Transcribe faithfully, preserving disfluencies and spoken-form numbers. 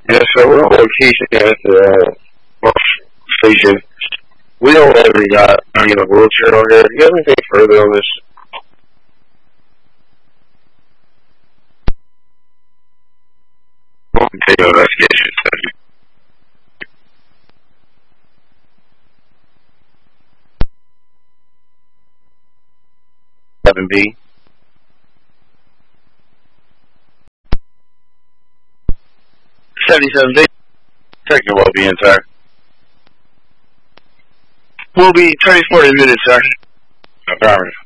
Yeah, so we're on location at the uh, station. We don't have any got I mean a wheelchair on here. Do you have anything further on this? We'll continue investigation study. Seven B. Seventy-seven B. Technical well-being, sir. We'll be thirty, forty minutes, sir. No problem.